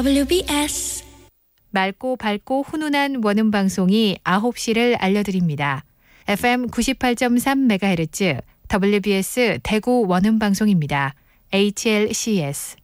WBS 맑고 밝고 훈훈한 원음 방송이 9시를 알려드립니다. FM 98.3MHz WBS 대구 원음 방송입니다. HLCS